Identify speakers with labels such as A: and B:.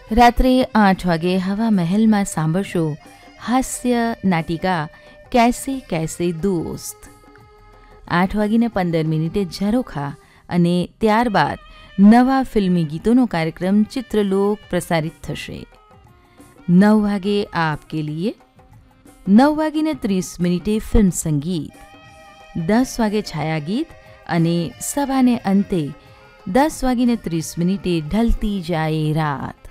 A: રાત્રે 8 વાગે હવા મહેલમાં સાંભળશો હાસ્ય નાટિકા कैसे कैसे दोस्त। 8:15 ઝરોખા અને ત્યારબાદ નવા ફિલ્મી ગીતોનો કાર્યક્રમ ચિત્રલોક પ્રસારિત થશે। 9 વાગે આપકે લીએ, 9:30 ફિલ્મ સંગીત, 10 વાગે છાયા ગીત અને સવાને અંતે 10:30 ઢલતી જાય રાત।